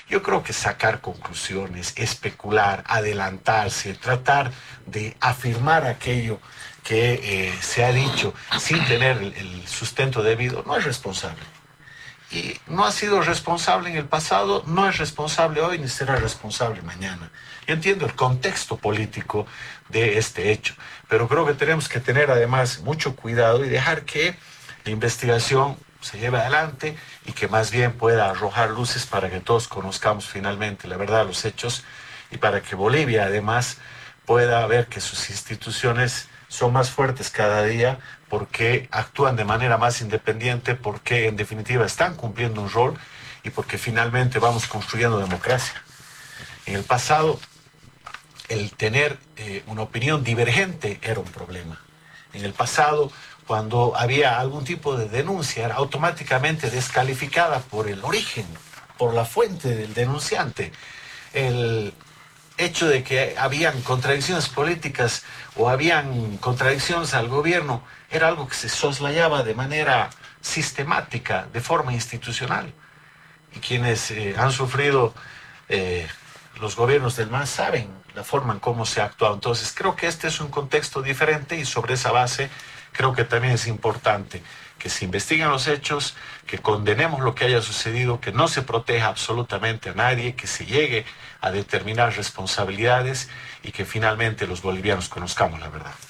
Yo creo que sacar conclusiones, especular, adelantarse, tratar de afirmar aquello que se ha dicho sin tener el sustento debido, no es responsable. Y no ha sido responsable en el pasado, no es responsable hoy ni será responsable mañana. Yo entiendo el contexto político de este hecho, pero creo que tenemos que tener además mucho cuidado y dejar que la investigación se lleve adelante y que más bien pueda arrojar luces para que todos conozcamos finalmente la verdad de los hechos y para que Bolivia además pueda ver que sus instituciones son más fuertes cada día porque actúan de manera más independiente, porque en definitiva están cumpliendo un rol y porque finalmente vamos construyendo democracia. En el pasado, el tener una opinión divergente era un problema. En el pasado, cuando había algún tipo de denuncia, era automáticamente descalificada por el origen, por la fuente del denunciante. El hecho de que habían contradicciones políticas o habían contradicciones al gobierno era algo que se soslayaba de manera sistemática, de forma institucional. Y quienes han sufrido los gobiernos del MAS saben la forma en cómo se ha actuado. Entonces creo que este es un contexto diferente y sobre esa base creo que también es importante que se investiguen los hechos, que condenemos lo que haya sucedido, que no se proteja absolutamente a nadie, que se llegue a determinar responsabilidades y que finalmente los bolivianos conozcamos la verdad.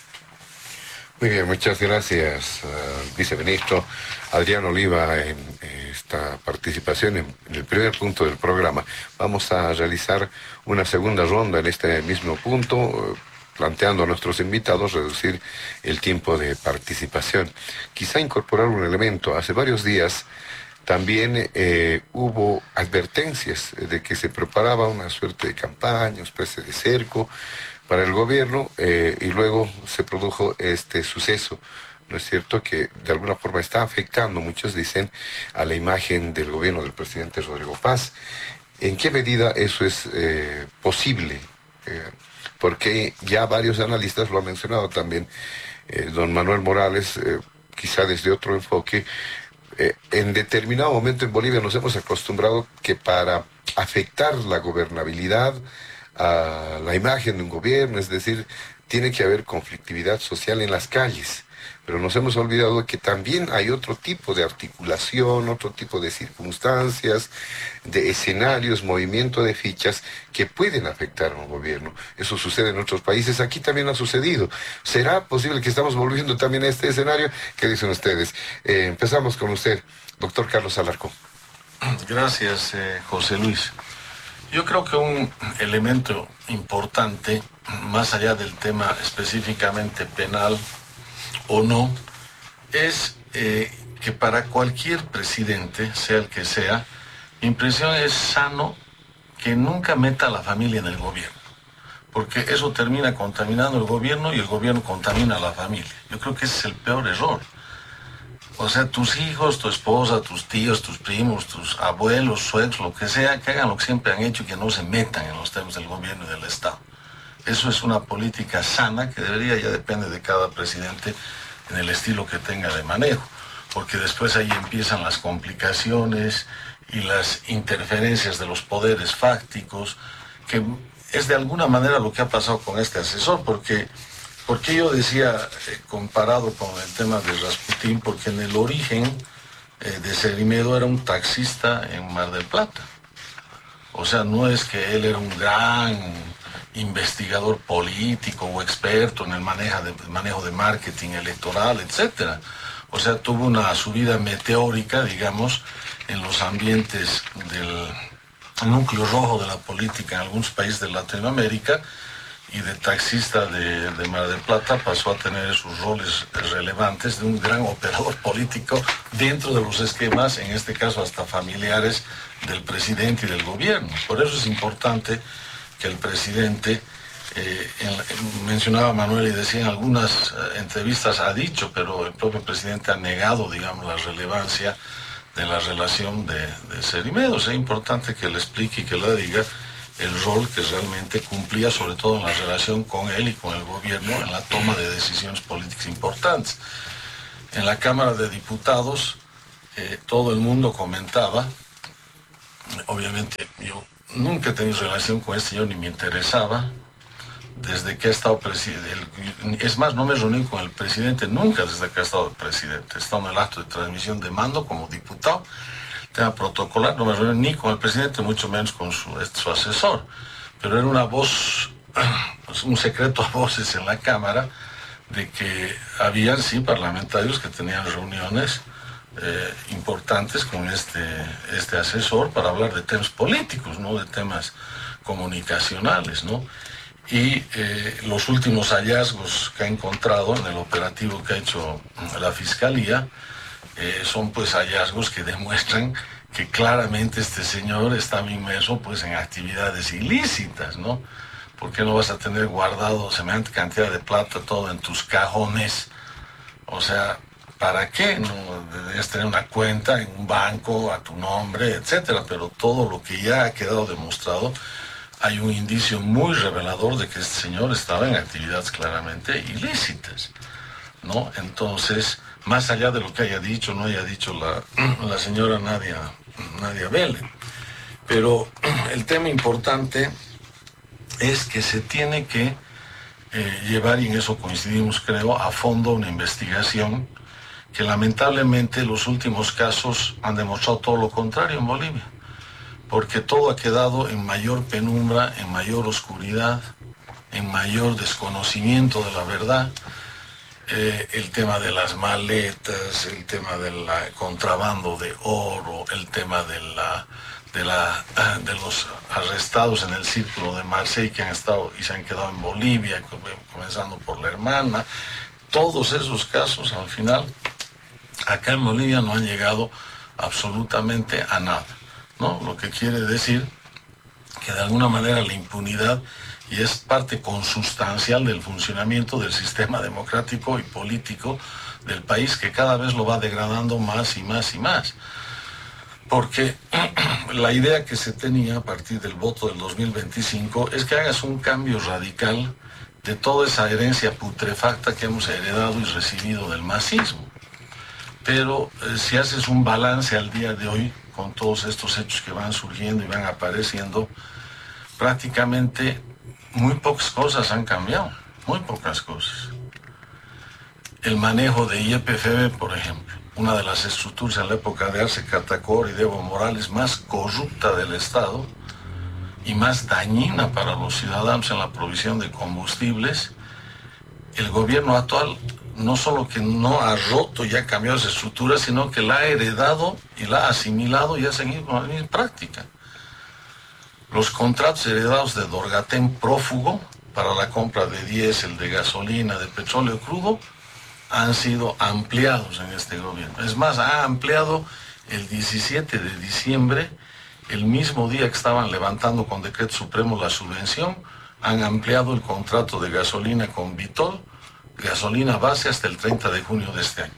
Muy bien, muchas gracias, viceministro Adrián Oliva, en esta participación en el primer punto del programa. Vamos a realizar una segunda ronda en este mismo punto, planteando a nuestros invitados reducir el tiempo de participación. Quizá incorporar un elemento. Hace varios días también hubo advertencias de que se preparaba una suerte de campaña, una especie de cerco para el gobierno, y luego se produjo este suceso, ¿no es cierto?, que de alguna forma está afectando, muchos dicen, a la imagen del gobierno del presidente Rodrigo Paz. ¿En qué medida eso es posible? Porque ya varios analistas lo han mencionado también, don Manuel Morales, quizá desde otro enfoque, en determinado momento en Bolivia nos hemos acostumbrado que para afectar la gobernabilidad, a la imagen de un gobierno, es decir, tiene que haber conflictividad social en las calles. Pero nos hemos olvidado que también hay otro tipo de articulación, otro tipo de circunstancias, de escenarios, movimiento de fichas que pueden afectar a un gobierno. Eso sucede en otros países, aquí también ha sucedido. ¿Será posible que estamos volviendo también a este escenario? ¿Qué dicen ustedes? Empezamos con usted, doctor Carlos Alarcón. Gracias, José Luis. Yo creo que un elemento importante, más allá del tema específicamente penal o no, es que para cualquier presidente, sea el que sea, mi impresión es sano que nunca meta a la familia en el gobierno, porque eso termina contaminando el gobierno y el gobierno contamina a la familia. Yo creo que ese es el peor error. O sea, tus hijos, tu esposa, tus tíos, tus primos, tus abuelos, suegros, lo que sea, que hagan lo que siempre han hecho y que no se metan en los temas del gobierno y del Estado. Eso es una política sana que debería, ya depende de cada presidente, en el estilo que tenga de manejo. Porque después ahí empiezan las complicaciones y las interferencias de los poderes fácticos, que es de alguna manera lo que ha pasado con este asesor, porque yo decía, comparado con el tema de Rasputín, porque en el origen de Cerimedo era un taxista en Mar del Plata. O sea, no es que él era un gran investigador político o experto en el manejo de marketing electoral, etc. O sea, tuvo una subida meteórica, digamos, en los ambientes del núcleo rojo de la política en algunos países de Latinoamérica, y de taxista de Mar del Plata pasó a tener esos roles relevantes de un gran operador político dentro de los esquemas, en este caso hasta familiares del presidente y del gobierno. Por eso es importante que el presidente, mencionaba Manuel y decía en algunas entrevistas ha dicho, pero el propio presidente ha negado, digamos, la relevancia de la relación de Cerimedo. Es importante que le explique y que le diga el rol que realmente cumplía, sobre todo en la relación con él y con el gobierno, en la toma de decisiones políticas importantes. En la Cámara de Diputados, todo el mundo comentaba obviamente yo nunca he tenido relación con este señor ni me interesaba desde que ha estado presidente. Es más, no me reuní con el presidente nunca desde que ha estado presidente. He estado en el acto de transmisión de mando como diputado, tema protocolar, no me reuní ni con el presidente, mucho menos con su asesor. Pero era una voz, pues un secreto a voces en la Cámara de que habían, sí, parlamentarios que tenían reuniones importantes con este asesor para hablar de temas políticos, no de temas comunicacionales, ¿no? Y los últimos hallazgos que ha encontrado en el operativo que ha hecho la Fiscalía son pues hallazgos que demuestran que claramente este señor estaba inmerso pues en actividades ilícitas, ¿no? ¿Por qué no vas a tener guardado semejante cantidad de plata todo en tus cajones? O sea, ¿para qué? No deberías tener una cuenta en un banco a tu nombre, etcétera, pero todo lo que ya ha quedado demostrado, hay un indicio muy revelador de que este señor estaba en actividades claramente ilícitas, ¿no? Entonces, más allá de lo que haya dicho, no haya dicho la señora Nadia Vélez, pero el tema importante es que se tiene que llevar, y en eso coincidimos creo, a fondo una investigación que lamentablemente los últimos casos han demostrado todo lo contrario en Bolivia, porque todo ha quedado en mayor penumbra, en mayor oscuridad, en mayor desconocimiento de la verdad. El tema de las maletas, el tema del contrabando de oro, el tema de los arrestados en el círculo de Marseille que han estado y se han quedado en Bolivia, comenzando por la hermana. Todos esos casos al final acá en Bolivia no han llegado absolutamente a nada, ¿no? Lo que quiere decir que de alguna manera la impunidad, y es parte consustancial del funcionamiento del sistema democrático y político del país, que cada vez lo va degradando más y más y más. Porque la idea que se tenía a partir del voto del 2025 es que hagas un cambio radical de toda esa herencia putrefacta que hemos heredado y recibido del masismo. Pero si haces un balance al día de hoy, con todos estos hechos que van surgiendo y van apareciendo, prácticamente muy pocas cosas han cambiado, muy pocas cosas. El manejo de YPFB, por ejemplo, una de las estructuras en la época de Arce Catacora y de Evo Morales más corrupta del Estado y más dañina para los ciudadanos en la provisión de combustibles, el gobierno actual no solo que no ha roto y ha cambiado esa estructura, sino que la ha heredado y la ha asimilado y ha seguido con la misma práctica. Los contratos heredados de Dorgatén prófugo para la compra de diésel, de gasolina, de petróleo crudo, han sido ampliados en este gobierno. Es más, ha ampliado el 17 de diciembre, el mismo día que estaban levantando con decreto supremo la subvención, han ampliado el contrato de gasolina con Vitol, gasolina base, hasta el 30 de junio de este año.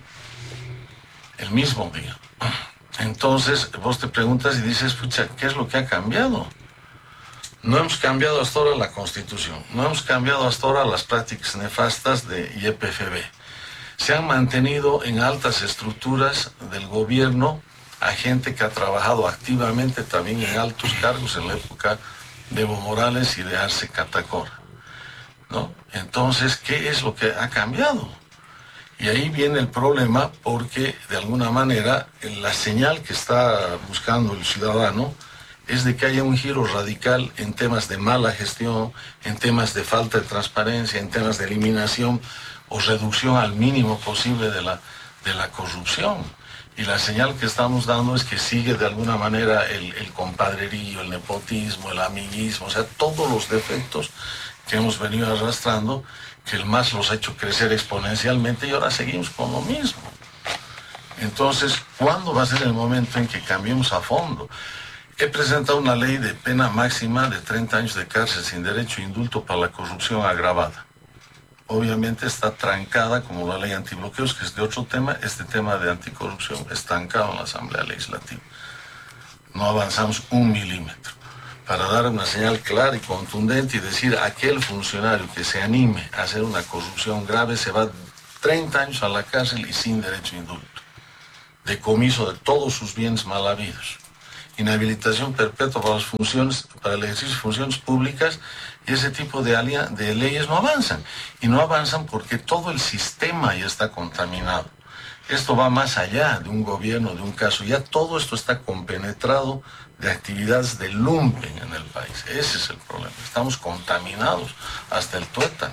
El mismo día. Entonces, vos te preguntas y dices, pucha, ¿qué es lo que ha cambiado? No hemos cambiado hasta ahora la Constitución, no hemos cambiado hasta ahora las prácticas nefastas de YPFB. Se han mantenido en altas estructuras del gobierno a gente que ha trabajado activamente también en altos cargos en la época de Evo Morales y de Arce Catacora, ¿no? Entonces, ¿qué es lo que ha cambiado? Y ahí viene el problema, porque de alguna manera la señal que está buscando el ciudadano es de que haya un giro radical en temas de mala gestión, en temas de falta de transparencia, en temas de eliminación o reducción al mínimo posible de la corrupción. Y la señal que estamos dando es que sigue de alguna manera el compadrerío, el nepotismo, el amiguismo, o sea, todos los defectos que hemos venido arrastrando, que el MAS los ha hecho crecer exponencialmente y ahora seguimos con lo mismo. Entonces, ¿cuándo va a ser el momento en que cambiemos a fondo? He presentado una ley de pena máxima de 30 años de cárcel sin derecho a indulto para la corrupción agravada. Obviamente está trancada como la ley antibloqueos, que es de otro tema. Este tema de anticorrupción estancado en la Asamblea Legislativa. No avanzamos un milímetro. Para dar una señal clara y contundente y decir a aquel funcionario que se anime a hacer una corrupción grave se va 30 años a la cárcel y sin derecho a indulto. Decomiso de todos sus bienes mal habidos. inhabilitación perpetua para el ejercicio de funciones públicas, y ese tipo de leyes no avanzan. Y no avanzan porque todo el sistema ya está contaminado. Esto va más allá de un gobierno, de un caso. Ya todo esto está compenetrado de actividades de lumpen en el país. Ese es el problema. Estamos contaminados hasta el tuétano.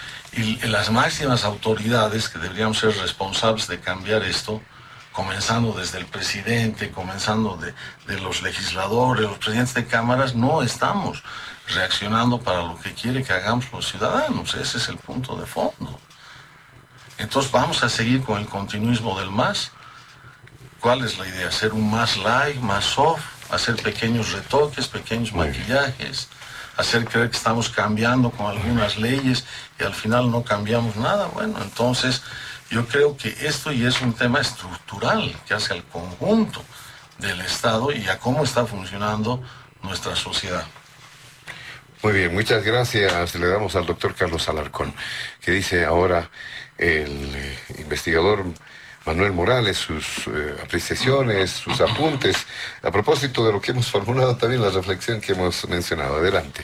Y las máximas autoridades que deberíamos ser responsables de cambiar esto, comenzando desde el presidente, comenzando de los legisladores, los presidentes de cámaras, no estamos reaccionando para lo que quiere que hagamos los ciudadanos. Ese es el punto de fondo. Entonces vamos a seguir con el continuismo del MAS. ¿Cuál es la idea? ¿Hacer un MAS light, más soft? ¿Hacer pequeños retoques, pequeños maquillajes? ¿Hacer creer que estamos cambiando con algunas leyes y al final no cambiamos nada? Bueno, entonces yo creo que esto ya es un tema estructural que hace al conjunto del Estado y a cómo está funcionando nuestra sociedad. Muy bien, muchas gracias. Le damos al doctor Carlos Alarcón, que dice ahora el investigador Manuel Morales, sus apreciaciones, sus apuntes, a propósito de lo que hemos formulado también, la reflexión que hemos mencionado. Adelante.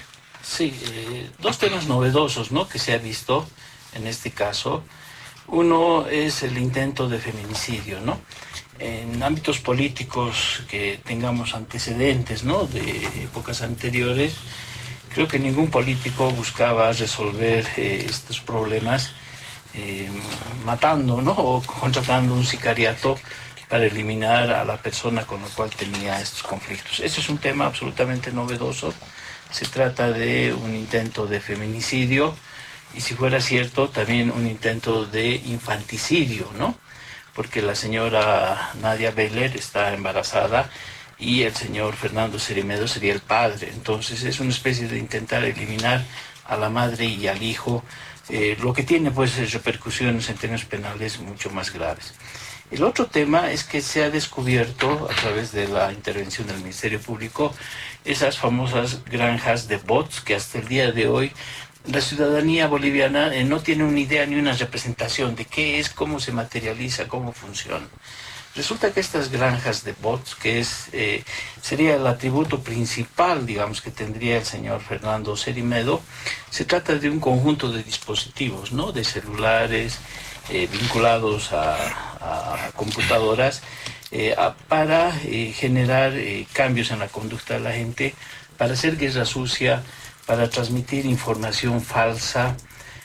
Sí, dos temas novedosos, ¿no?, que se ha visto en este caso. Uno es el intento de feminicidio, ¿no? En ámbitos políticos que tengamos antecedentes, ¿no?, de épocas anteriores, creo que ningún político buscaba resolver estos problemas matando, ¿no?, o contratando un sicariato para eliminar a la persona con la cual tenía estos conflictos. Este es un tema absolutamente novedoso. Se trata de un intento de feminicidio y, si fuera cierto, también un intento de infanticidio, ¿no? Porque la señora Nadia Beler está embarazada y el señor Fernando Cerimedo sería el padre. Entonces es una especie de intentar eliminar a la madre y al hijo, lo que tiene pues repercusiones en términos penales mucho más graves. El otro tema es que se ha descubierto a través de la intervención del Ministerio Público esas famosas granjas de bots que hasta el día de hoy la ciudadanía boliviana no tiene una idea ni una representación de qué es, cómo se materializa, cómo funciona. Resulta que estas granjas de bots, que sería el atributo principal, digamos, que tendría el señor Fernando Cerimedo, se trata de un conjunto de dispositivos, ¿no?, de celulares vinculados a computadoras para generar cambios en la conducta de la gente, para hacer guerra sucia, para transmitir información falsa.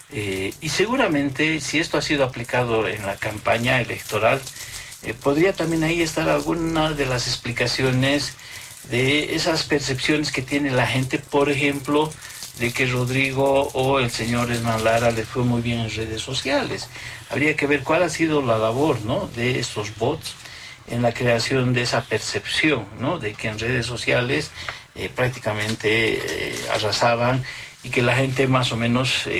Y seguramente, si esto ha sido aplicado en la campaña electoral, podría también ahí estar alguna de las explicaciones de esas percepciones que tiene la gente, por ejemplo, de que Rodrigo o el señor Hernán Lara les fue muy bien en redes sociales. Habría que ver cuál ha sido la labor, ¿no?, de estos bots en la creación de esa percepción, ¿no?, de que en redes sociales prácticamente arrasaban y que la gente más o menos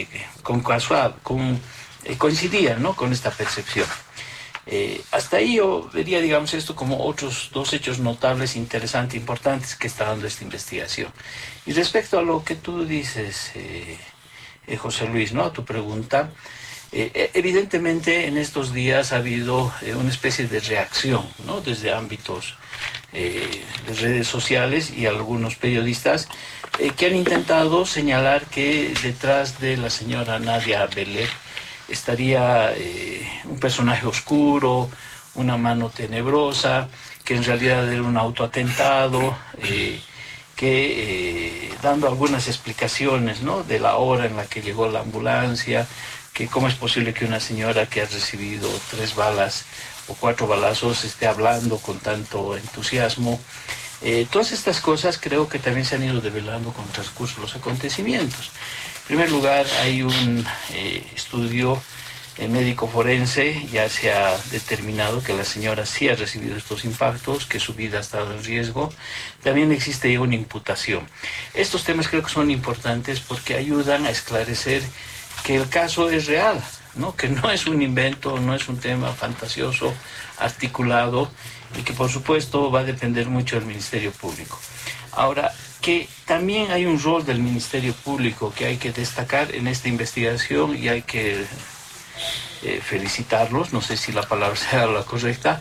coincidía, ¿no?, con esta percepción. Hasta ahí yo vería, digamos, esto como otros dos hechos notables, interesantes, importantes que está dando esta investigación. Y respecto a lo que tú dices, José Luis, ¿no?, a tu pregunta, evidentemente en estos días ha habido una especie de reacción, ¿no?, desde ámbitos de redes sociales y algunos periodistas que han intentado señalar que detrás de la señora Nadia Beler estaría un personaje oscuro, una mano tenebrosa, que en realidad era un autoatentado, dando algunas explicaciones, ¿no?, de la hora en la que llegó la ambulancia, que cómo es posible que una señora que ha recibido 3 balas o 4 balazos esté hablando con tanto entusiasmo. Todas estas cosas creo que también se han ido develando con el transcurso de los acontecimientos. En primer lugar, hay un estudio médico forense, ya se ha determinado que la señora sí ha recibido estos impactos, que su vida ha estado en riesgo. También existe una imputación. Estos temas creo que son importantes porque ayudan a esclarecer que el caso es real, ¿no?, que no es un invento, no es un tema fantasioso, articulado, y que por supuesto va a depender mucho del Ministerio Público. Ahora, que también hay un rol del Ministerio Público que hay que destacar en esta investigación y hay que felicitarlos, no sé si la palabra sea la correcta,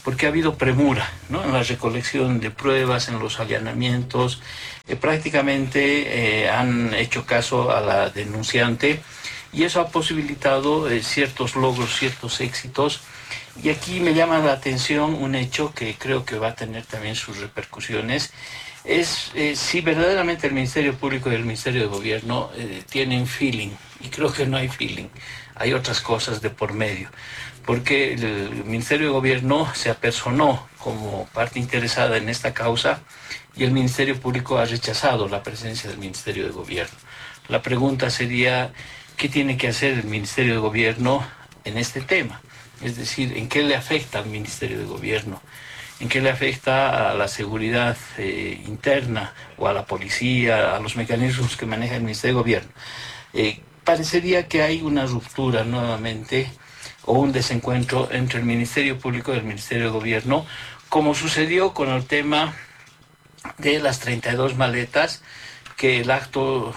porque ha habido premura, ¿no?, en la recolección de pruebas, en los allanamientos. Prácticamente han hecho caso a la denunciante y eso ha posibilitado ciertos logros, ciertos éxitos. Y aquí me llama la atención un hecho que creo que va a tener también sus repercusiones. Es si verdaderamente el Ministerio Público y el Ministerio de Gobierno tienen feeling, y creo que no hay feeling, hay otras cosas de por medio, porque el Ministerio de Gobierno se apersonó como parte interesada en esta causa y el Ministerio Público ha rechazado la presencia del Ministerio de Gobierno. La pregunta sería, ¿qué tiene que hacer el Ministerio de Gobierno en este tema? Es decir, ¿en qué le afecta al Ministerio de Gobierno? ¿En qué le afecta a la seguridad interna o a la policía, a los mecanismos que maneja el Ministerio de Gobierno? Parecería que hay una ruptura nuevamente o un desencuentro entre el Ministerio Público y el Ministerio de Gobierno, como sucedió con el tema de las 32 maletas, que el acto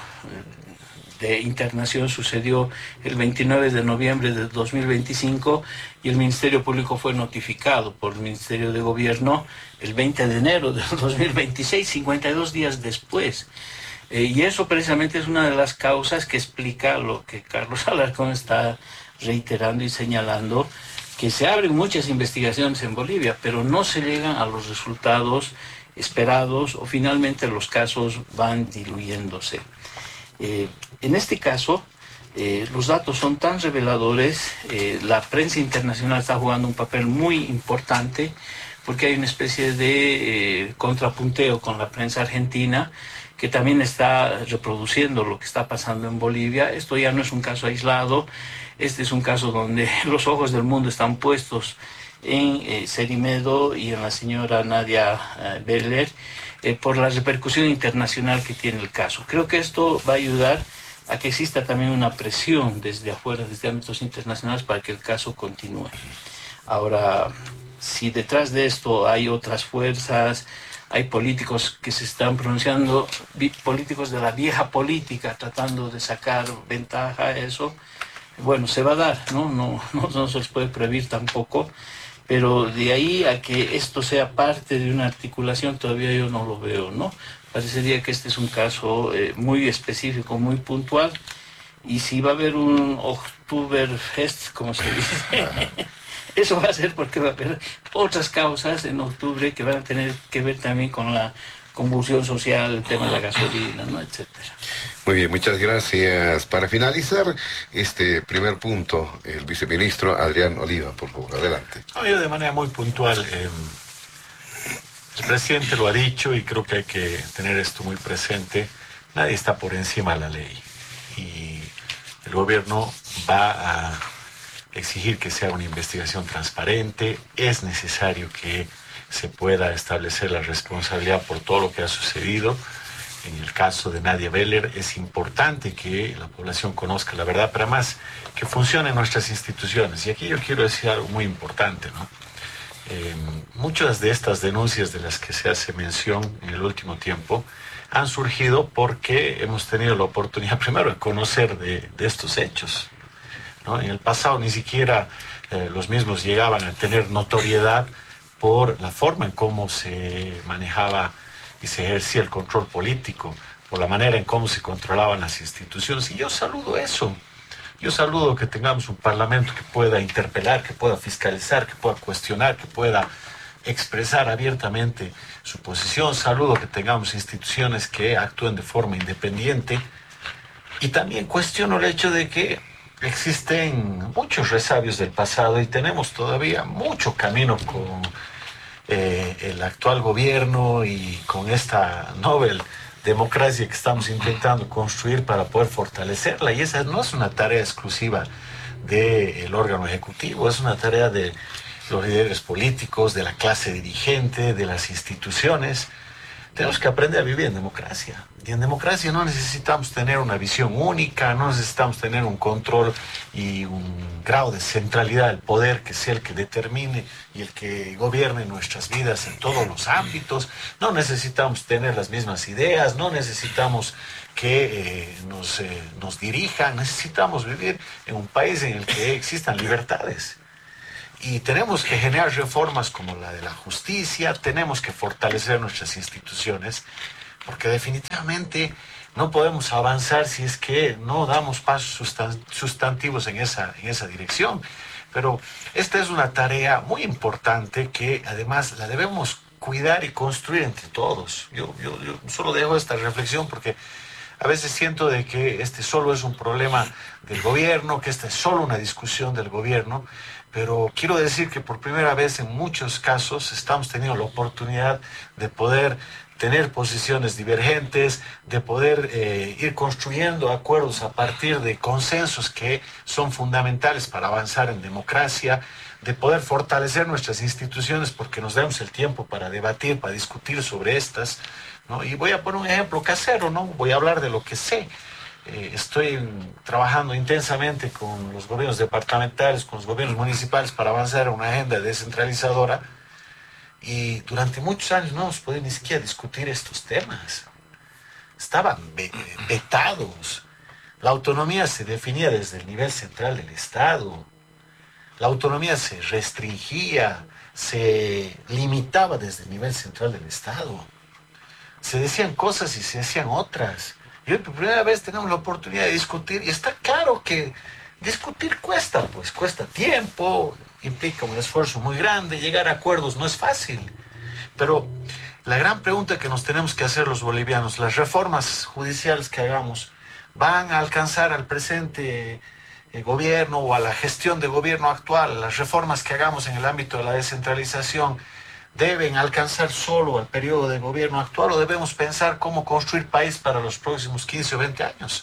de internación sucedió el 29 de noviembre de 2025 y el Ministerio Público fue notificado por el Ministerio de Gobierno el 20 de enero de 2026, 52 días después. Y eso precisamente es una de las causas que explica lo que Carlos Alarcón está reiterando y señalando, que se abren muchas investigaciones en Bolivia, pero no se llegan a los resultados esperados o finalmente los casos van diluyéndose. En este caso, los datos son tan reveladores, la prensa internacional está jugando un papel muy importante porque hay una especie de contrapunteo con la prensa argentina que también está reproduciendo lo que está pasando en Bolivia. Esto ya no es un caso aislado, este es un caso donde los ojos del mundo están puestos en Cerimedo y en la señora Nadia Beller por la repercusión internacional que tiene el caso. Creo que esto va a ayudar a que exista también una presión desde afuera, desde ámbitos internacionales, para que el caso continúe. Ahora, si detrás de esto hay otras fuerzas, hay políticos que se están pronunciando, políticos de la vieja política, tratando de sacar ventaja a eso, bueno, se va a dar, no se les puede prohibir tampoco, pero de ahí a que esto sea parte de una articulación todavía yo no lo veo, ¿no? Parecería que este es un caso muy específico, muy puntual, y si va a haber un Oktoberfest, como se dice, eso va a ser porque va a haber otras causas en octubre que van a tener que ver también con la convulsión social, el tema de la gasolina, ¿no?, etcétera. Muy bien, muchas gracias. Para finalizar este primer punto, el viceministro Adrián Oliva, por favor, adelante. Yo de manera muy puntual, el presidente lo ha dicho y creo que hay que tener esto muy presente. Nadie está por encima de la ley y el gobierno va a exigir que sea una investigación transparente. Es necesario que se pueda establecer la responsabilidad por todo lo que ha sucedido. En el caso de Nadia Beller es importante que la población conozca la verdad, pero además que funcionen nuestras instituciones. Y aquí yo quiero decir algo muy importante, ¿no? Muchas de estas denuncias de las que se hace mención en el último tiempo han surgido porque hemos tenido la oportunidad primero de conocer de estos hechos, ¿no? En el pasado ni siquiera los mismos llegaban a tener notoriedad por la forma en cómo se manejaba y se ejercía el control político, por la manera en cómo se controlaban las instituciones. Y yo saludo eso. Yo saludo que tengamos un parlamento que pueda interpelar, que pueda fiscalizar, que pueda cuestionar, que pueda expresar abiertamente su posición. Saludo que tengamos instituciones que actúen de forma independiente. Y también cuestiono el hecho de que existen muchos resabios del pasado y tenemos todavía mucho camino con el actual gobierno y con esta Nobel democracia que estamos intentando construir para poder fortalecerla. Y esa no es una tarea exclusiva del órgano ejecutivo, es una tarea de los líderes políticos, de la clase dirigente, de las instituciones. Tenemos que aprender a vivir en democracia. Y en democracia no necesitamos tener una visión única, no necesitamos tener un control y un grado de centralidad del poder que sea el que determine y el que gobierne nuestras vidas en todos los ámbitos. No necesitamos tener las mismas ideas, no necesitamos que nos dirijan, necesitamos vivir en un país en el que existan libertades. Y tenemos que generar reformas como la de la justicia, tenemos que fortalecer nuestras instituciones, porque definitivamente no podemos avanzar si es que no damos pasos sustantivos en esa dirección. Pero esta es una tarea muy importante que además la debemos cuidar y construir entre todos. Yo solo dejo esta reflexión porque a veces siento de que este solo es un problema del gobierno, que esta es solo una discusión del gobierno, pero quiero decir que por primera vez en muchos casos estamos teniendo la oportunidad de poder tener posiciones divergentes, de poder ir construyendo acuerdos a partir de consensos que son fundamentales para avanzar en democracia, de poder fortalecer nuestras instituciones porque nos damos el tiempo para debatir, para discutir sobre estas, ¿no? Y voy a poner un ejemplo casero, ¿no? Voy a hablar de lo que sé. Estoy trabajando intensamente con los gobiernos departamentales, con los gobiernos municipales para avanzar en una agenda descentralizadora. Y durante muchos años no hemos podido ni siquiera discutir estos temas. Estaban vetados. La autonomía se definía desde el nivel central del Estado. La autonomía se restringía, se limitaba desde el nivel central del Estado. Se decían cosas y se decían otras. Y hoy por primera vez tenemos la oportunidad de discutir. Y está claro que discutir cuesta, pues cuesta tiempo, implica un esfuerzo muy grande, llegar a acuerdos no es fácil. Pero la gran pregunta que nos tenemos que hacer los bolivianos, las reformas judiciales que hagamos, ¿van a alcanzar al presente gobierno o a la gestión de gobierno actual? Las reformas que hagamos en el ámbito de la descentralización, ¿deben alcanzar solo al periodo de gobierno actual o debemos pensar cómo construir país para los próximos 15 o 20 años?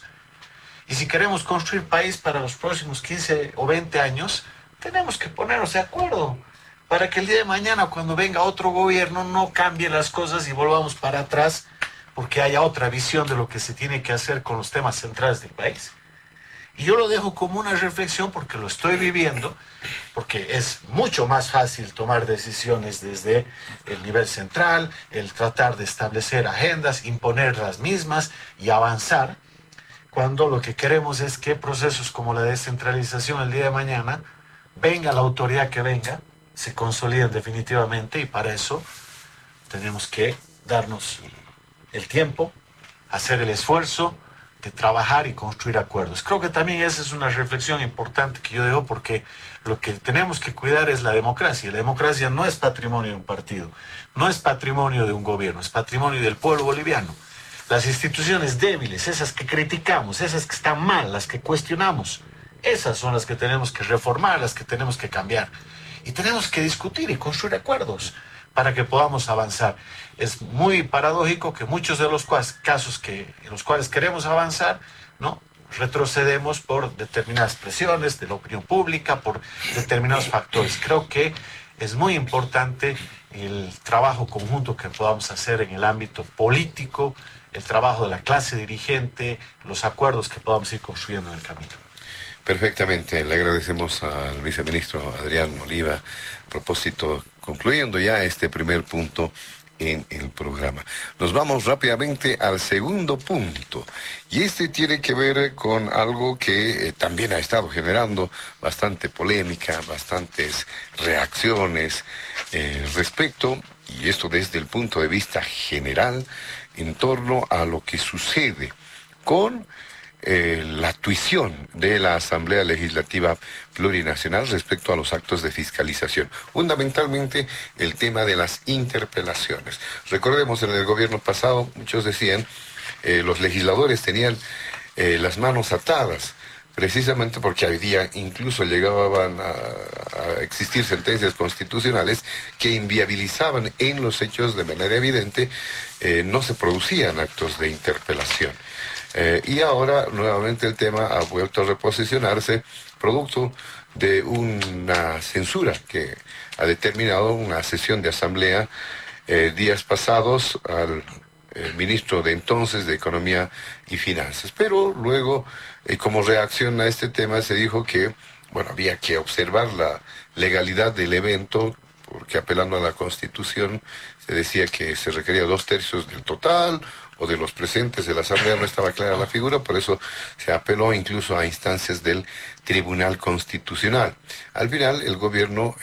Y si queremos construir país para los próximos 15 o 20 años, tenemos que ponernos de acuerdo para que el día de mañana, cuando venga otro gobierno, no cambie las cosas y volvamos para atrás porque haya otra visión de lo que se tiene que hacer con los temas centrales del país. Y yo lo dejo como una reflexión porque lo estoy viviendo, porque es mucho más fácil tomar decisiones desde el nivel central, el tratar de establecer agendas, imponer las mismas y avanzar, cuando lo que queremos es que procesos como la descentralización el día de mañana, venga la autoridad que venga, se consoliden definitivamente y para eso tenemos que darnos el tiempo, hacer el esfuerzo de trabajar y construir acuerdos. Creo que también esa es una reflexión importante que yo dejo porque lo que tenemos que cuidar es la democracia. La democracia no es patrimonio de un partido, no es patrimonio de un gobierno, es patrimonio del pueblo boliviano. Las instituciones débiles, esas que criticamos, esas que están mal, las que cuestionamos, esas son las que tenemos que reformar, las que tenemos que cambiar. Y tenemos que discutir y construir acuerdos para que podamos avanzar. Es muy paradójico que muchos de los casos en los cuales queremos avanzar, ¿no?, retrocedemos por determinadas presiones de la opinión pública, por determinados factores. Creo que es muy importante el trabajo conjunto que podamos hacer en el ámbito político, el trabajo de la clase dirigente, los acuerdos que podamos ir construyendo en el camino. Perfectamente, le agradecemos al viceministro Adrián Oliva. A propósito, concluyendo ya este primer punto en el programa. Nos vamos rápidamente al segundo punto, y este tiene que ver con algo que también ha estado generando bastante polémica, bastantes reacciones respecto, y esto desde el punto de vista general, en torno a lo que sucede con la tuición de la Asamblea Legislativa Plurinacional respecto a los actos de fiscalización. Fundamentalmente el tema de las interpelaciones. Recordemos, en el gobierno pasado muchos decían los legisladores tenían las manos atadas, precisamente porque hoy día incluso llegaban a existir sentencias constitucionales que inviabilizaban en los hechos de manera evidente, no se producían actos de interpelación. Y ahora nuevamente el tema ha vuelto a reposicionarse producto de una censura que ha determinado una sesión de asamblea días pasados al ministro de entonces de Economía y Finanzas. Pero luego, como reacción a este tema, se dijo que, bueno, había que observar la legalidad del evento, porque apelando a la Constitución se decía que se requería 2/3 del total, o de los presentes de la Asamblea no estaba clara la figura, por eso se apeló incluso a instancias del Tribunal Constitucional. Al final, el gobierno,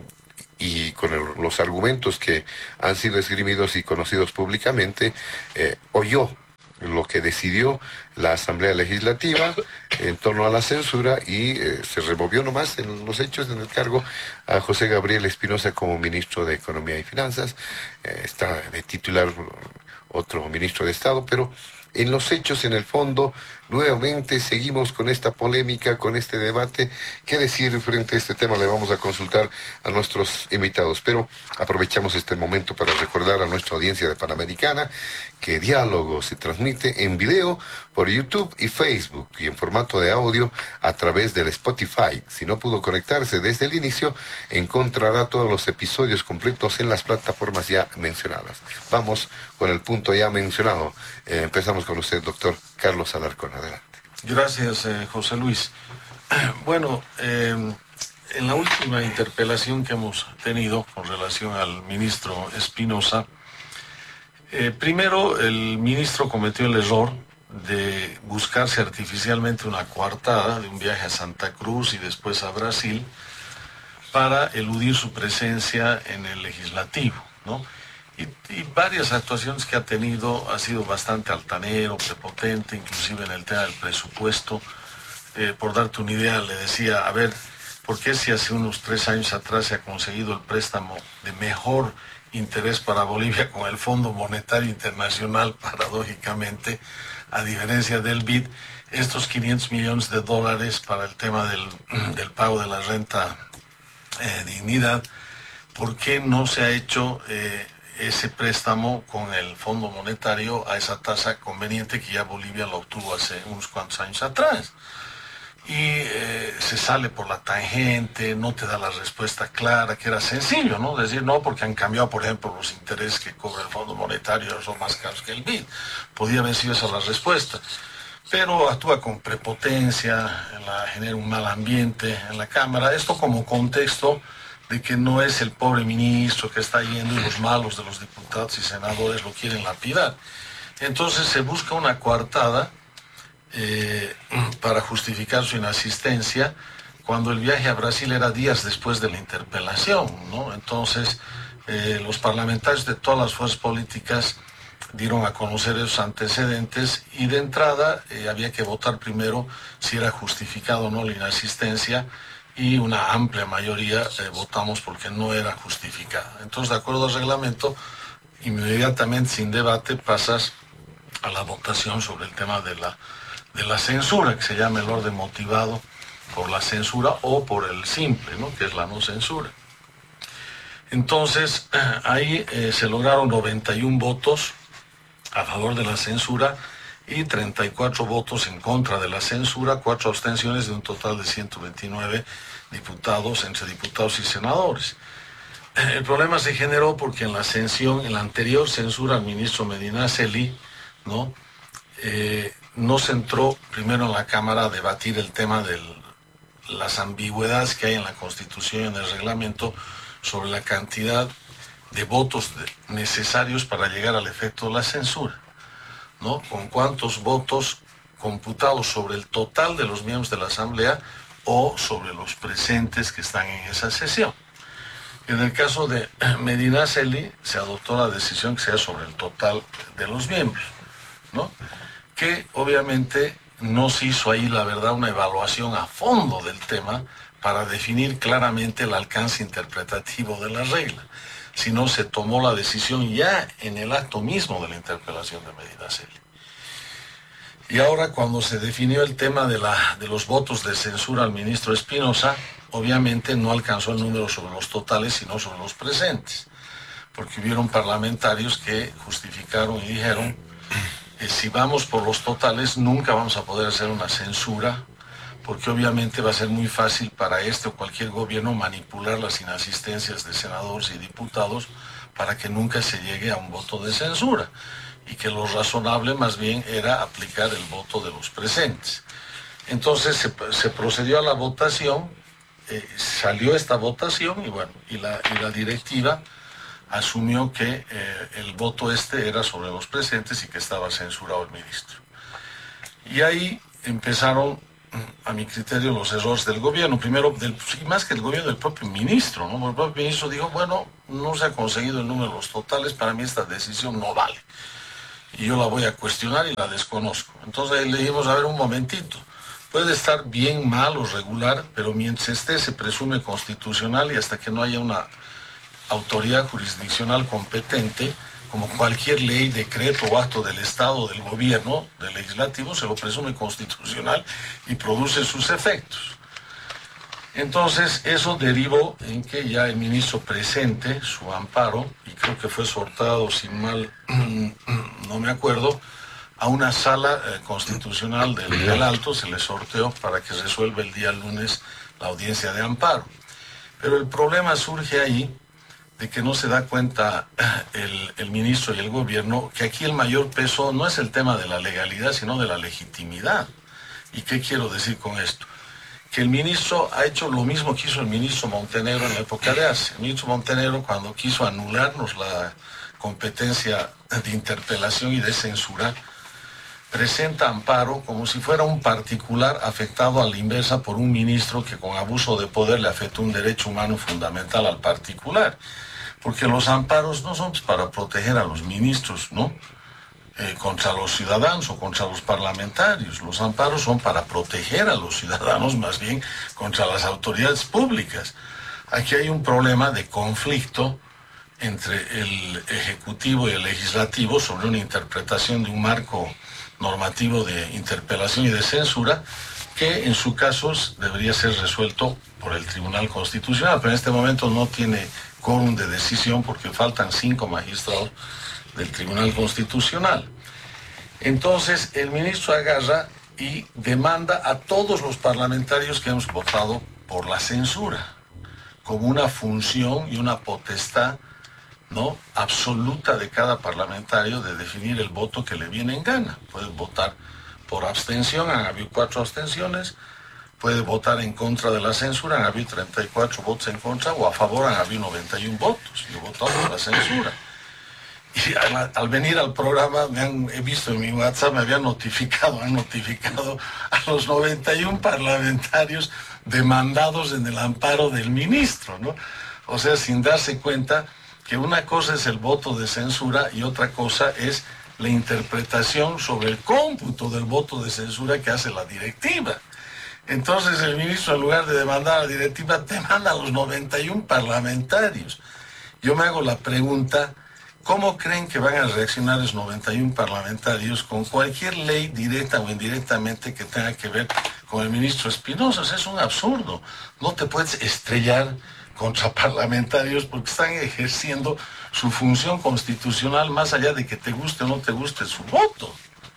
y con los argumentos que han sido esgrimidos y conocidos públicamente, oyó lo que decidió la Asamblea Legislativa en torno a la censura y se removió nomás en los hechos en el cargo a José Gabriel Espinosa como ministro de Economía y Finanzas. Está de titular otro ministro de Estado, pero en los hechos, en el fondo, nuevamente seguimos con esta polémica, con este debate. ¿Qué decir frente a este tema? Le vamos a consultar a nuestros invitados, pero aprovechamos este momento para recordar a nuestra audiencia de Panamericana que Diálogo se transmite en video por YouTube y Facebook y en formato de audio a través del Spotify. Si no pudo conectarse desde el inicio, encontrará todos los episodios completos en las plataformas ya mencionadas. Vamos con el punto ya mencionado. Empezamos con usted, doctor Carlos Alarcón. Adelante. Gracias, José Luis. Bueno, en la última interpelación que hemos tenido con relación al ministro Espinosa, primero el ministro cometió el error de buscarse artificialmente una coartada de un viaje a Santa Cruz y después a Brasil para eludir su presencia en el legislativo, ¿no? Y varias actuaciones que ha tenido, ha sido bastante altanero, prepotente, inclusive en el tema del presupuesto. Por darte una idea, le decía, a ver, ¿por qué si hace unos 3 años atrás se ha conseguido el préstamo de mejor interés para Bolivia con el Fondo Monetario Internacional, paradójicamente, a diferencia del BID, estos $500 millones para el tema del pago de la renta dignidad, ¿por qué no se ha hecho ese préstamo con el Fondo Monetario a esa tasa conveniente que ya Bolivia lo obtuvo hace unos cuantos años atrás? Y se sale por la tangente, no te da la respuesta clara, que era sencillo, ¿no? Decir, no, porque han cambiado, por ejemplo, los intereses que cobra el Fondo Monetario, son más caros que el BID. Podía haber sido esa la respuesta. Pero actúa con prepotencia, genera un mal ambiente en la Cámara. Esto como contexto de que no es el pobre ministro que está yendo y los malos de los diputados y senadores lo quieren lapidar. Entonces se busca una coartada para justificar su inasistencia cuando el viaje a Brasil era días después de la interpelación, ¿no? Entonces los parlamentarios de todas las fuerzas políticas dieron a conocer esos antecedentes y de entrada había que votar primero si era justificado o no la inasistencia, y una amplia mayoría votamos porque no era justificada. Entonces, de acuerdo al reglamento, inmediatamente, sin debate, pasas a la votación sobre el tema de la censura, que se llama el orden motivado por la censura o por el simple, ¿no? Que es la no censura. Entonces, ahí se lograron 91 votos a favor de la censura y 34 votos en contra de la censura, 4 abstenciones, de un total de 129 diputados, entre diputados y senadores. El problema se generó porque en la anterior censura al ministro Medinaceli, ¿no? No se entró primero en la Cámara a debatir el tema de las ambigüedades que hay en la Constitución y en el reglamento sobre la cantidad de votos necesarios para llegar al efecto de la censura, ¿no? Con cuántos votos computados sobre el total de los miembros de la Asamblea o sobre los presentes que están en esa sesión. En el caso de Medinaceli se adoptó la decisión que sea sobre el total de los miembros, ¿no? Que obviamente no se hizo ahí, la verdad, una evaluación a fondo del tema para definir claramente el alcance interpretativo de la regla, sino se tomó la decisión ya en el acto mismo de la interpelación de Medinaceli. Y ahora, cuando se definió el tema de los votos de censura al ministro Espinosa, obviamente no alcanzó el número sobre los totales, sino sobre los presentes, porque hubieron parlamentarios que justificaron y dijeron, si vamos por los totales, nunca vamos a poder hacer una censura, porque obviamente va a ser muy fácil para este o cualquier gobierno manipular las inasistencias de senadores y diputados para que nunca se llegue a un voto de censura, y que lo razonable más bien era aplicar el voto de los presentes. Entonces se procedió a la votación, salió esta votación y bueno, y la directiva asumió que el voto era sobre los presentes y que estaba censurado el ministro. Y ahí empezaron, a mi criterio, los errores del gobierno. Primero, y más que el gobierno, del propio ministro, ¿no? El propio ministro dijo, bueno, no se ha conseguido el número de los totales, para mí esta decisión no vale. Y yo la voy a cuestionar y la desconozco. Entonces ahí le dijimos, a ver, un momentito. Puede estar bien, mal o regular, pero mientras esté se presume constitucional y hasta que no haya una autoridad jurisdiccional competente, como cualquier ley, decreto o acto del Estado, del gobierno, del legislativo, se lo presume constitucional y produce sus efectos. Entonces, eso derivó en que ya el ministro presente su amparo, y creo que fue sortado, sin mal, no me acuerdo, a una sala constitucional del Alto, se le sorteó para que resuelva el día lunes la audiencia de amparo. Pero el problema surge ahí, de que no se da cuenta el ministro y el gobierno, que aquí el mayor peso no es el tema de la legalidad, sino de la legitimidad. ¿Y qué quiero decir con esto? Que el ministro ha hecho lo mismo que hizo el ministro Montenegro en la época de Arce. El ministro Montenegro, cuando quiso anularnos la competencia de interpelación y de censura, presenta amparo como si fuera un particular afectado a la inversa por un ministro que con abuso de poder le afectó un derecho humano fundamental al particular. Porque los amparos no son para proteger a los ministros, ¿no? Contra los ciudadanos o contra los parlamentarios. Los amparos son para proteger a los ciudadanos, más bien contra las autoridades públicas. Aquí hay un problema de conflicto entre el Ejecutivo y el Legislativo sobre una interpretación de un marco normativo de interpelación y de censura que en su caso debería ser resuelto por el Tribunal Constitucional, pero en este momento no tiene quórum de decisión porque faltan 5 magistrados del Tribunal Constitucional. Entonces el ministro agarra y demanda a todos los parlamentarios que hemos votado por la censura, como una función y una potestad, ¿no?, absoluta de cada parlamentario de definir el voto que le viene en gana. Puede votar por abstención, han habido 4 abstenciones, puede votar en contra de la censura, han habido 34 votos en contra, o a favor han habido 91 votos. Yo he votado por la censura. Y al venir al programa, he visto en mi WhatsApp, han notificado a los 91 parlamentarios demandados en el amparo del ministro, ¿no? O sea, sin darse cuenta que una cosa es el voto de censura y otra cosa es la interpretación sobre el cómputo del voto de censura que hace la directiva. Entonces el ministro, en lugar de demandar a la directiva, demanda a los 91 parlamentarios. Yo me hago la pregunta, ¿cómo creen que van a reaccionar los 91 parlamentarios con cualquier ley directa o indirectamente que tenga que ver con el ministro Espinosa? O sea, es un absurdo. No te puedes estrellar contra parlamentarios porque están ejerciendo su función constitucional más allá de que te guste o no te guste su voto.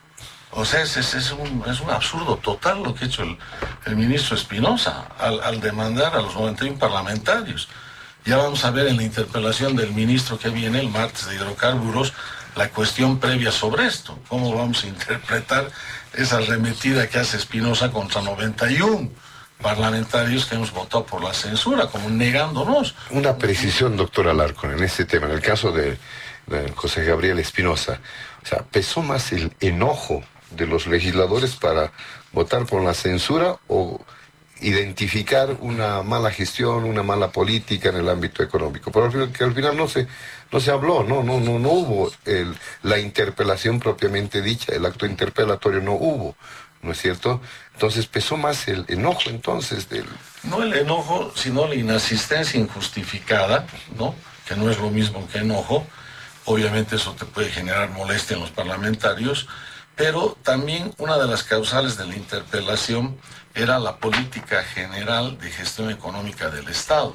O sea, es un absurdo total lo que ha hecho el ministro Espinosa al demandar a los 91 parlamentarios. Ya vamos a ver en la interpelación del ministro que viene el martes de hidrocarburos la cuestión previa sobre esto. ¿Cómo vamos a interpretar esa arremetida que hace Espinosa contra 91 parlamentarios que hemos votado por la censura, como negándonos? Una precisión, doctor Alarcón, en este tema, en el caso de José Gabriel Espinosa, o sea, ¿pesó más el enojo de los legisladores para votar por la censura o identificar una mala gestión, una mala política en el ámbito económico? Pero que al final no se habló, no hubo la interpelación propiamente dicha, el acto interpelatorio no hubo, ¿no es cierto? Entonces pesó más el enojo entonces del... No el enojo, sino la inasistencia injustificada, ¿no? Que no es lo mismo que enojo. Obviamente eso te puede generar molestia en los parlamentarios, pero también una de las causales de la interpelación era la política general de gestión económica del Estado.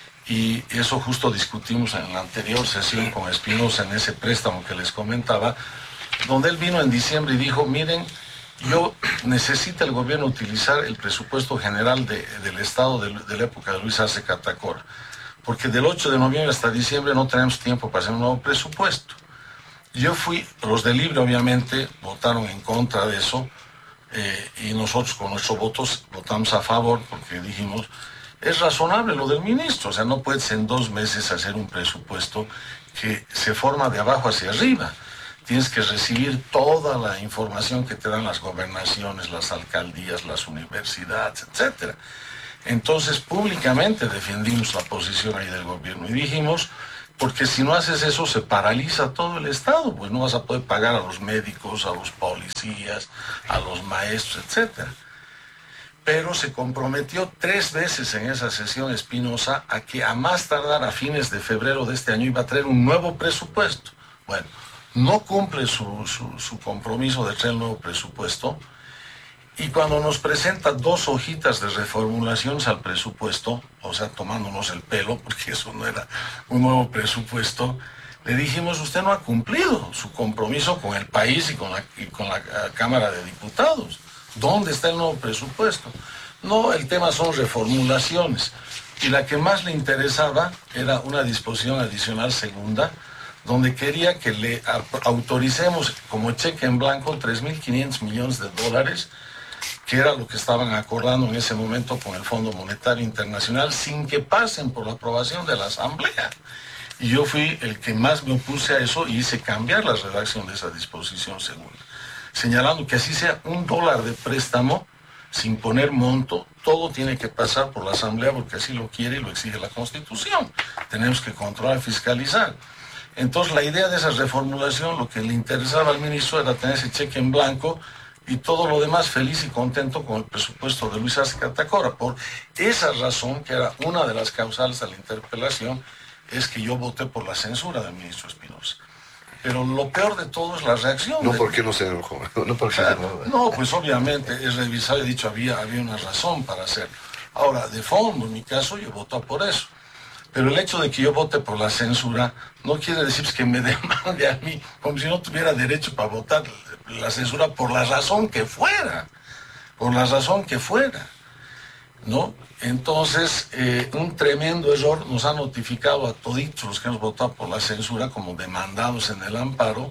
Y eso justo discutimos en la anterior sesión con Espinosa en ese préstamo que les comentaba, donde él vino en diciembre y dijo, miren, necesita el gobierno utilizar el presupuesto general del Estado de la época de Luis Arce Catacora, porque del 8 de noviembre hasta diciembre no tenemos tiempo para hacer un nuevo presupuesto. Los de Libre obviamente votaron en contra de eso, y nosotros con nuestros votos votamos a favor porque dijimos, es razonable lo del ministro. O sea, no puedes en 2 meses hacer un presupuesto que se forma de abajo hacia arriba. Tienes que recibir toda la información que te dan las gobernaciones, las alcaldías, las universidades, etc. Entonces, públicamente defendimos la posición ahí del gobierno y dijimos, porque si no haces eso se paraliza todo el Estado, pues no vas a poder pagar a los médicos, a los policías, a los maestros, etc. Pero se comprometió 3 veces en esa sesión Espinosa a que a más tardar a fines de febrero de este año iba a traer un nuevo presupuesto. Bueno, no cumple su compromiso de traer el nuevo presupuesto, y cuando nos presenta 2 hojitas de reformulaciones al presupuesto, o sea, tomándonos el pelo, porque eso no era un nuevo presupuesto, le dijimos, usted no ha cumplido su compromiso con el país y con la Cámara de Diputados. ¿Dónde está el nuevo presupuesto? No, el tema son reformulaciones. Y la que más le interesaba era una disposición adicional segunda, donde quería que le autoricemos como cheque en blanco 3.500 millones de dólares, que era lo que estaban acordando en ese momento con el Fondo Monetario Internacional, sin que pasen por la aprobación de la Asamblea. Y yo fui el que más me opuse a eso y hice cambiar la redacción de esa disposición segunda, señalando que así sea $1 de préstamo, sin poner monto, todo tiene que pasar por la Asamblea porque así lo quiere y lo exige la Constitución. Tenemos que controlar, fiscalizar. Entonces la idea de esa reformulación, lo que le interesaba al ministro era tener ese cheque en blanco y todo lo demás feliz y contento con el presupuesto de Luis Arce Catacora. Por esa razón, que era una de las causales de la interpelación, es que yo voté por la censura del ministro Espinosa. Pero lo peor de todo es la reacción. No, ¿por qué no se enojó? No, pues obviamente he revisado y he dicho había una razón para hacerlo. Ahora, de fondo, en mi caso, yo voto por eso. Pero el hecho de que yo vote por la censura no quiere decir que me demande a mí, como si no tuviera derecho para votar la censura por la razón que fuera. Por la razón que fuera. ¿No? Entonces, un tremendo error nos ha notificado a toditos los que hemos votado por la censura como demandados en el amparo.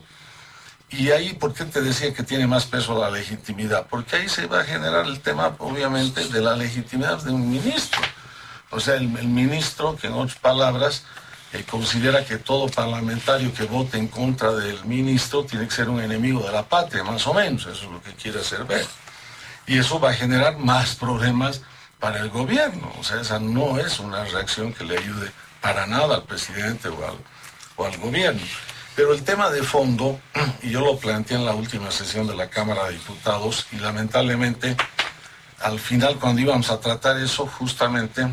Y ahí, ¿por qué te decía que tiene más peso la legitimidad? Porque ahí se va a generar el tema, obviamente, de la legitimidad de un ministro. O sea, el ministro, que en otras palabras, considera que todo parlamentario que vote en contra del ministro tiene que ser un enemigo de la patria, más o menos. Eso es lo que quiere hacer ver. Y eso va a generar más problemas para el gobierno. O sea, esa no es una reacción que le ayude para nada al presidente o al gobierno. Pero el tema de fondo, y yo lo planteé en la última sesión de la Cámara de Diputados, y lamentablemente al final cuando íbamos a tratar eso, justamente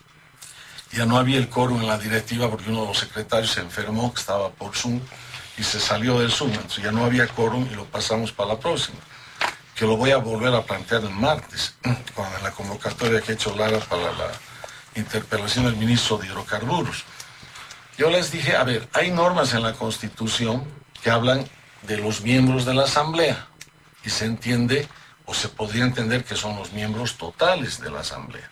ya no había el quórum en la directiva porque uno de los secretarios se enfermó, que estaba por Zoom, y se salió del Zoom. Entonces ya no había quórum y lo pasamos para la próxima, que lo voy a volver a plantear el martes, con la convocatoria que ha hecho Lara para la interpelación del ministro de Hidrocarburos. Yo les dije, a ver, hay normas en la Constitución que hablan de los miembros de la Asamblea, y se entiende, o se podría entender que son los miembros totales de la Asamblea.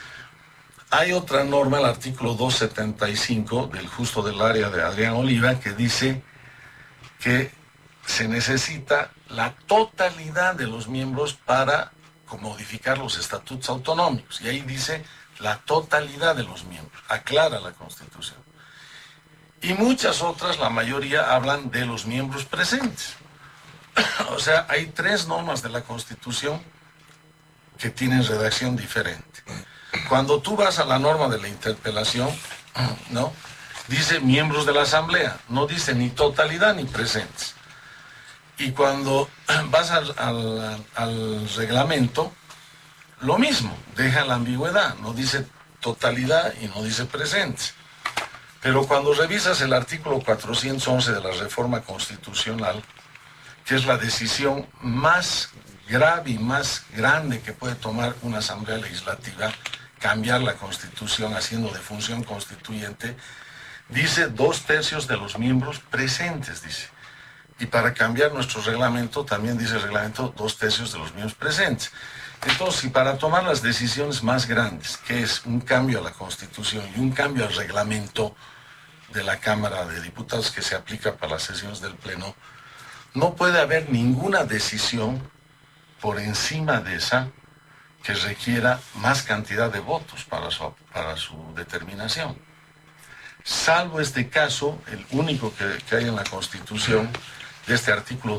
Hay otra norma, el artículo 275 del Justo del Área de Adrián Oliva, que dice que se necesita la totalidad de los miembros para modificar los estatutos autonómicos. Y ahí dice la totalidad de los miembros, aclara la Constitución. Y muchas otras, la mayoría, hablan de los miembros presentes. O sea, hay 3 normas de la Constitución que tienen redacción diferente. Cuando tú vas a la norma de la interpelación, ¿no?, dice miembros de la Asamblea, no dice ni totalidad ni presentes. Y cuando vas al reglamento, lo mismo, deja la ambigüedad, no dice totalidad y no dice presentes. Pero cuando revisas el artículo 411 de la reforma constitucional, que es la decisión más grave y más grande que puede tomar una asamblea legislativa, cambiar la Constitución haciendo de función constituyente, dice 2/3 de los miembros presentes, dice. Y para cambiar nuestro reglamento, también dice el reglamento 2/3 de los miembros presentes. Entonces, si para tomar las decisiones más grandes, que es un cambio a la Constitución y un cambio al reglamento de la Cámara de Diputados que se aplica para las sesiones del Pleno, no puede haber ninguna decisión por encima de esa que requiera más cantidad de votos para su determinación. Salvo este caso, el único que hay en la Constitución, de este artículo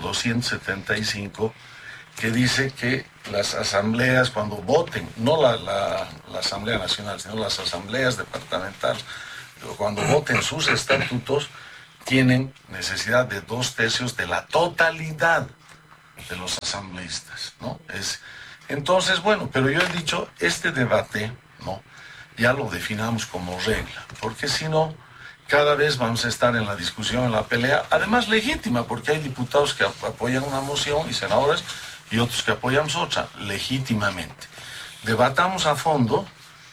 275, que dice que las asambleas, cuando voten, no la Asamblea Nacional, sino las asambleas departamentales, cuando voten sus estatutos, tienen necesidad de 2/3 de la totalidad de los asambleístas, ¿no? Entonces, bueno, pero yo he dicho, este debate, ¿no?, ya lo definamos como regla, porque si no, cada vez vamos a estar en la discusión, en la pelea, además legítima, porque hay diputados que apoyan una moción y senadores y otros que apoyamos otra, legítimamente. Debatamos a fondo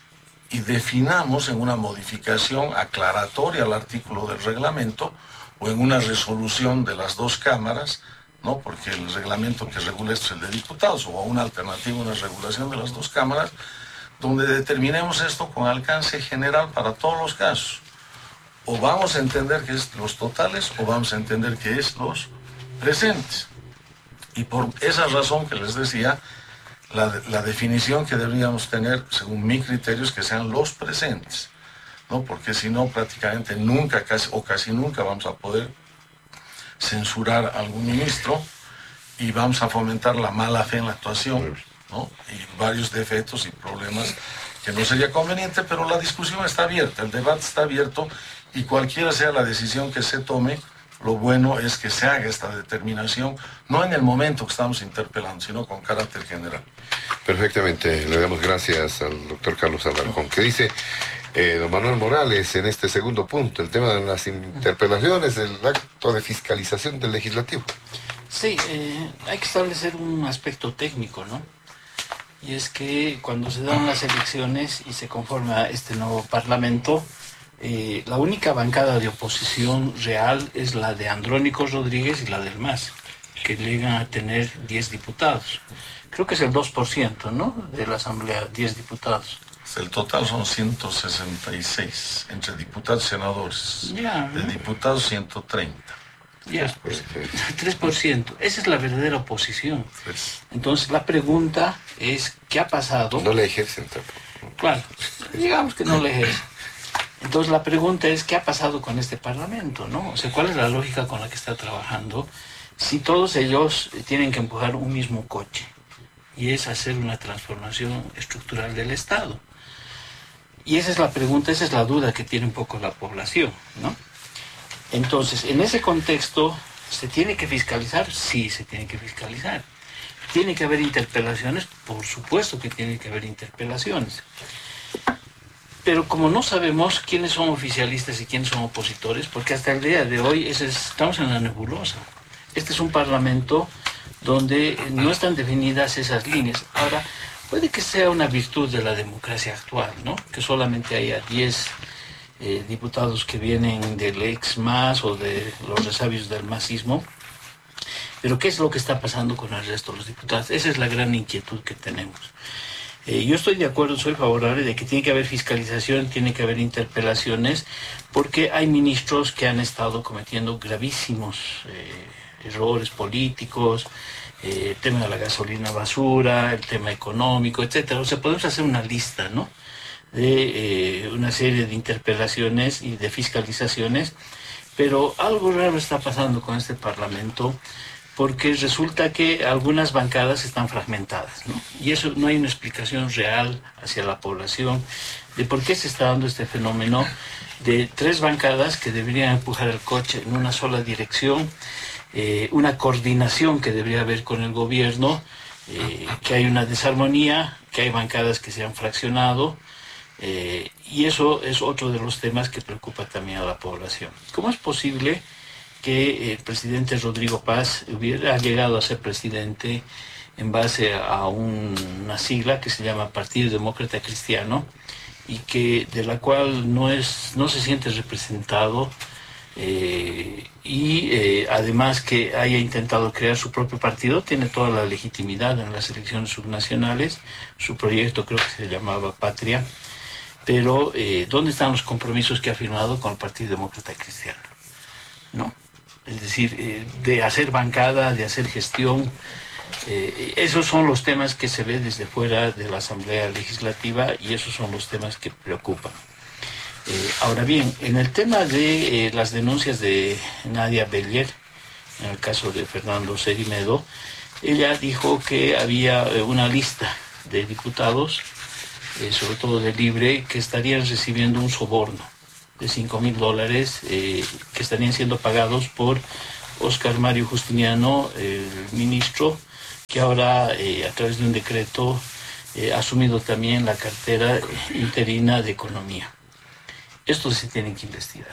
y definamos en una modificación aclaratoria al artículo del reglamento o en una resolución de las dos cámaras, ¿no?, porque el reglamento que regula esto es el de diputados, o una alternativa, una regulación de las dos cámaras, donde determinemos esto con alcance general para todos los casos. O vamos a entender que es los totales o vamos a entender que es los presentes. Y por esa razón que les decía, la definición que deberíamos tener, según mi criterio, es que sean los presentes, ¿no? Porque si no, prácticamente nunca, casi nunca vamos a poder censurar a algún ministro y vamos a fomentar la mala fe en la actuación, ¿no?, y varios defectos y problemas que no sería conveniente, pero la discusión está abierta, el debate está abierto y cualquiera sea la decisión que se tome, lo bueno es que se haga esta determinación, no en el momento que estamos interpelando, sino con carácter general. Perfectamente, le damos gracias al doctor Carlos Alarcón. ¿Qué dice don Manuel Morales en este segundo punto, el tema de las interpelaciones, el acto de fiscalización del legislativo? Sí, hay que establecer un aspecto técnico, ¿no? Y es que cuando se dan las elecciones y se conforma este nuevo parlamento, la única bancada de oposición real es la de Andrónico Rodríguez y la del MAS, que llegan a tener 10 diputados. Creo que es el 2%, ¿no?, de la Asamblea, 10 diputados. El total son 166, entre diputados y senadores. Ya, de diputados 130. Ya, 3%. Esa es la verdadera oposición. Entonces la pregunta es, ¿qué ha pasado? No le ejercen tampoco. Claro, digamos que no le ejercen. Entonces la pregunta es, ¿qué ha pasado con este Parlamento, no? O sea, ¿cuál es la lógica con la que está trabajando? Si todos ellos tienen que empujar un mismo coche, y es hacer una transformación estructural del Estado. Y esa es la pregunta, esa es la duda que tiene un poco la población, ¿no? Entonces, en ese contexto, ¿se tiene que fiscalizar? Sí, se tiene que fiscalizar. ¿Tiene que haber interpelaciones? Por supuesto que tiene que haber interpelaciones. Pero como no sabemos quiénes son oficialistas y quiénes son opositores, porque hasta el día de hoy estamos en la nebulosa. Este es un parlamento donde no están definidas esas líneas. Ahora, puede que sea una virtud de la democracia actual, ¿no?, que solamente haya 10 diputados que vienen del ex-MAS o de los resabios del masismo. Pero ¿qué es lo que está pasando con el resto de los diputados? Esa es la gran inquietud que tenemos. Yo estoy de acuerdo, soy favorable de que tiene que haber fiscalización, tiene que haber interpelaciones, porque hay ministros que han estado cometiendo gravísimos errores políticos, el tema de la gasolina basura, el tema económico, etcétera. O sea, podemos hacer una lista, ¿no?, de una serie de interpelaciones y de fiscalizaciones, pero algo raro está pasando con este Parlamento, porque resulta que algunas bancadas están fragmentadas, ¿no? Y eso no hay una explicación real hacia la población de por qué se está dando este fenómeno de 3 bancadas que deberían empujar el coche en una sola dirección, una coordinación que debería haber con el gobierno, que hay una desarmonía, que hay bancadas que se han fraccionado, y eso es otro de los temas que preocupa también a la población. ¿Cómo es posible que el presidente Rodrigo Paz hubiera llegado a ser presidente en base a una sigla que se llama Partido Demócrata Cristiano, y de la cual no se siente representado, además que haya intentado crear su propio partido? Tiene toda la legitimidad en las elecciones subnacionales, su proyecto creo que se llamaba Patria, pero ¿dónde están los compromisos que ha firmado con el Partido Demócrata Cristiano? ¿No? Es decir, de hacer bancada, de hacer gestión, Esos son los temas que se ve desde fuera de la Asamblea Legislativa y esos son los temas que preocupan. Ahora bien, en el tema de las denuncias de Nadia Beller, en el caso de Fernando Serimedo, ella dijo que había una lista de diputados, sobre todo de Libre, que estarían recibiendo un soborno de $5.000 que estarían siendo pagados por Óscar Mario Justiniano, el ministro, que ahora a través de un decreto ha asumido también la cartera interina de Economía. Esto se tiene que investigar,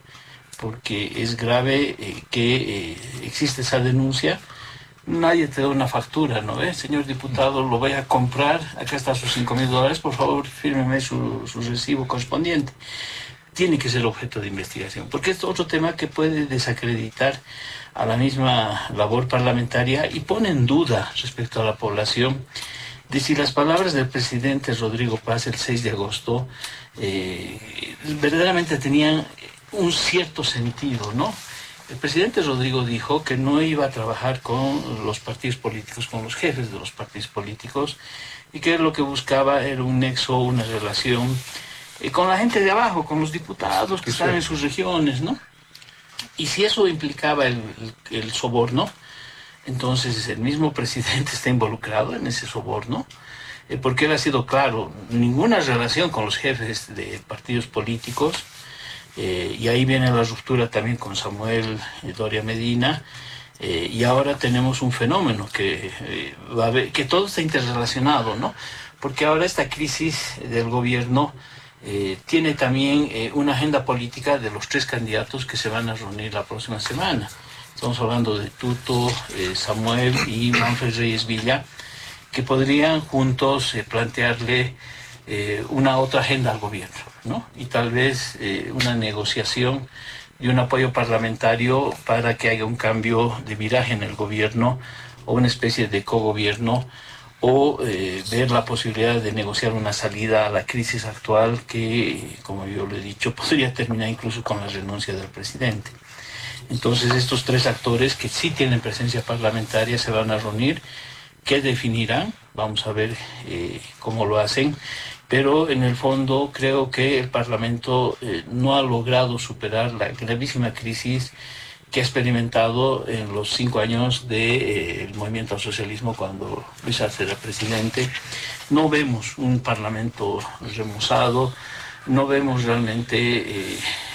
porque es grave que existe esa denuncia. Nadie te da una factura, ¿no ves? Señor diputado, lo voy a comprar, acá están sus $5.000, por favor, fírmeme su recibo correspondiente. Tiene que ser objeto de investigación, porque es otro tema que puede desacreditar a la misma labor parlamentaria y pone en duda respecto a la población de si las palabras del presidente Rodrigo Paz el 6 de agosto verdaderamente tenían un cierto sentido, ¿no? El presidente Rodrigo dijo que no iba a trabajar con los partidos políticos, con los jefes de los partidos políticos, y que lo que buscaba era un nexo, una relación con la gente de abajo, con los diputados que están en sus regiones, ¿no? Y si eso implicaba el soborno, entonces el mismo presidente está involucrado en ese soborno, porque él ha sido claro, ninguna relación con los jefes de partidos políticos, y ahí viene la ruptura también con Samuel Doria Medina, y ahora tenemos un fenómeno que va a haber, que todo está interrelacionado, ¿no? Porque ahora esta crisis del gobierno tiene también una agenda política de los 3 candidatos que se van a reunir la próxima semana. Estamos hablando de Tuto, Samuel y Manfred Reyes Villa, que podrían juntos plantearle una otra agenda al gobierno, ¿no? Y tal vez una negociación y un apoyo parlamentario para que haya un cambio de viraje en el gobierno o una especie de cogobierno, o ver la posibilidad de negociar una salida a la crisis actual que, como yo lo he dicho, podría terminar incluso con la renuncia del presidente. Entonces estos 3 actores que sí tienen presencia parlamentaria se van a reunir. ¿Qué definirán? Vamos a ver cómo lo hacen. Pero en el fondo creo que el Parlamento no ha logrado superar la gravísima crisis que ha experimentado en los 5 años del movimiento al socialismo cuando Luis Arce era presidente. No vemos un Parlamento remozado, no vemos realmente